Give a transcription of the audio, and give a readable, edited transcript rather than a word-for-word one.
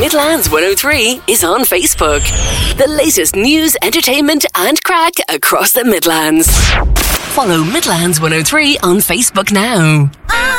Midlands 103 is on Facebook. The latest news, entertainment and crack across the Midlands. Follow Midlands 103 on Facebook now.